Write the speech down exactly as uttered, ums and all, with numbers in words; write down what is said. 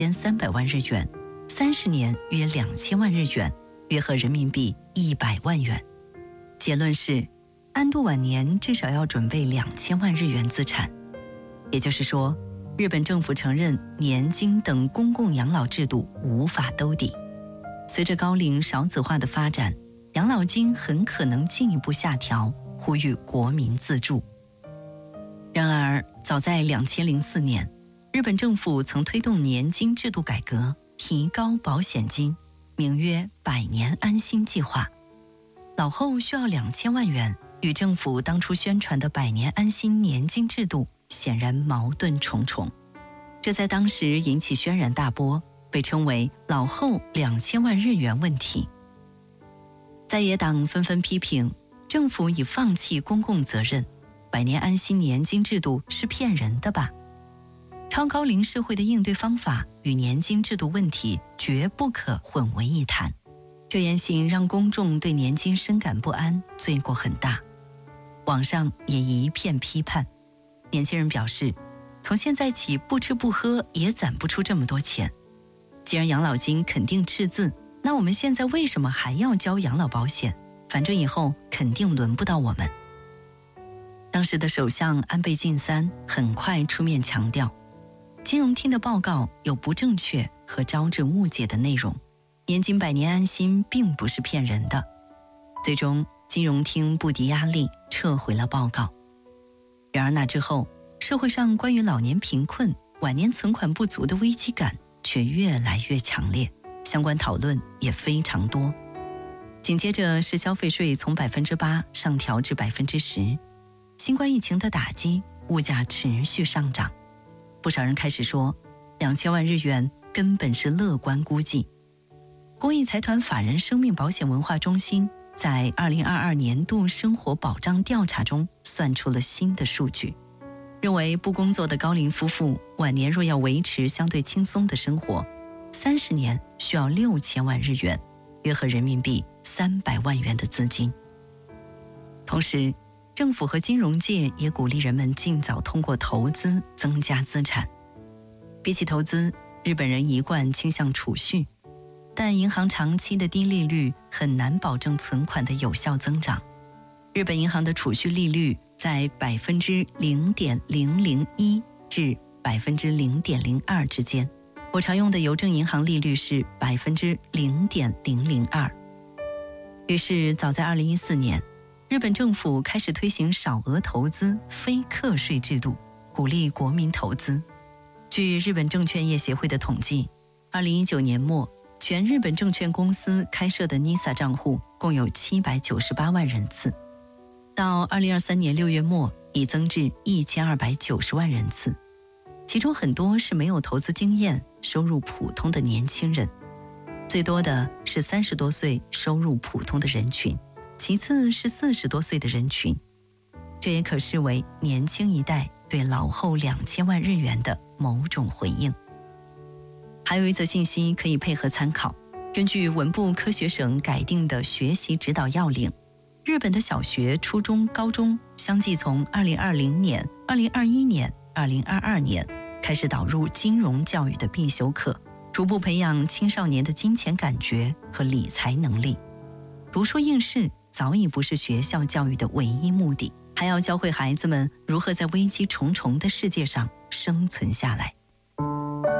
千三百万日元，三十年约两千万日元，约合人民币一百万元。结论是，安度晚年至少要准备两千万日元资产。也就是说，日本政府承认年金等公共养老制度无法兜底。随着高龄少子化的发展，养老金很可能进一步下调，呼吁国民自助。然而，早在两千零四年，日本政府曾推动年金制度改革，提高保险金，名曰百年安心计划。老后需要两千万元，与政府当初宣传的百年安心年金制度显然矛盾重重。这在当时引起轩然大波，被称为老后两千万日元问题。在野党纷纷批评政府已放弃公共责任，百年安心年金制度是骗人的吧？超高龄社会的应对方法与年金制度问题绝不可混为一谈。这言行让公众对年金深感不安，罪过很大。网上也一片批判。年轻人表示，从现在起不吃不喝也攒不出这么多钱。既然养老金肯定赤字，那我们现在为什么还要交养老保险？反正以后肯定轮不到我们。当时的首相安倍晋三很快出面强调，金融厅的报告有不正确和招致误解的内容，年金百年安心并不是骗人的。最终，金融厅不敌压力，撤回了报告。然而那之后，社会上关于老年贫困、晚年存款不足的危机感却越来越强烈，相关讨论也非常多。紧接着是消费税从百分之八上调至百分之十，新冠疫情的打击，物价持续上涨。不少人开始说，两千万日元根本是乐观估计。公益财团法人生命保险文化中心在二零二二年度生活保障调查中算出了新的数据，认为不工作的高龄夫妇晚年若要维持相对轻松的生活，三十年需要六千万日元，约合人民币三百万元的资金。同时，政府和金融界也鼓励人们尽早通过投资增加资产。比起投资，日本人一贯倾向储蓄，但银行长期的低利率很难保证存款的有效增长。日本银行的储蓄利率在百分之零点零零一至百分之零点零二之间，我常用的邮政银行利率是百分之零点零零二。于是，早在二零一四年，日本政府开始推行少额投资非课税制度，鼓励国民投资。据日本证券业协会的统计，二零一九年末，全日本证券公司开设的 N I S A 账户共有七百九十八万人次，到二零二三年六月末已增至一千二百九十万人次，其中很多是没有投资经验、收入普通的年轻人，最多的是三十多岁收入普通的人群，其次是四十多岁的人群。这也可视为年轻一代对老后两千万日元的某种回应。还有一则信息可以配合参考，根据文部科学省改定的学习指导要领，日本的小学、初中、高中相继从二零二零年、二零二一年、二零二二年开始导入金融教育的必修课，逐步培养青少年的金钱感觉和理财能力。读书应试早已不是学校教育的唯一目的，还要教会孩子们如何在危机重重的世界上生存下来。